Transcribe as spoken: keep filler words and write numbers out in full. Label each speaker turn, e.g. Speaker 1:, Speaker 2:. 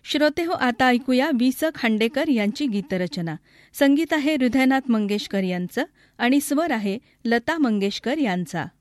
Speaker 1: श्रोते हो, आता ऐकूया वि स खांडेकर यांची गीतरचना. संगीत आहे हृदयनाथ मंगेशकर यांचं आणि स्वर आहे लता मंगेशकर यांचा.